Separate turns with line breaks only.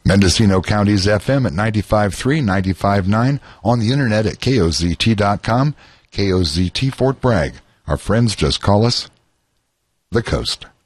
Mendocino County's FM at 95.3, 95.9, on the internet at KOZT.com, KOZT Fort Bragg. Our friends just call us The Coast.